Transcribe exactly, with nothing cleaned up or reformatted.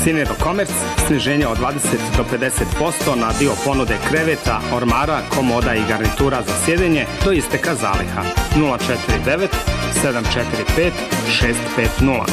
Cinedo Commerce, sniženje od dvadeset do pedeset posto na dio ponude kreveta, ormara, komoda i garnitura za sjedenje do isteka zaliha. nula četiri devet sedam četiri pet šest pet nula.